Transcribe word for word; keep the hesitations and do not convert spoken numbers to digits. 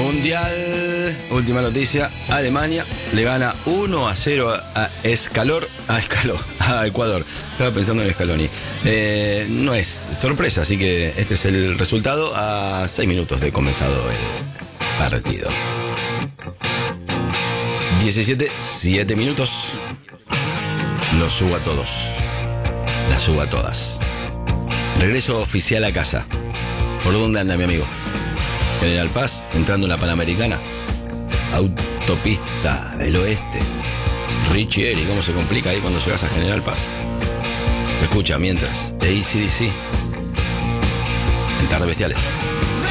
Mundial, última noticia, Alemania le gana uno a cero a, a Escalor, a Escaló, a Ecuador. Estaba pensando en Scaloni. Eh, no es sorpresa, así que este es el resultado a seis minutos de comenzado el partido. diecisiete, siete minutos. Los subo a todos. Las subo a todas. Regreso oficial a casa. ¿Por dónde anda mi amigo? General Paz, entrando en la Panamericana. Autopista del Oeste. Richie Eri, ¿cómo se complica ahí cuando llegas a General Paz? Se escucha mientras A C D C en Tardes Bestiales.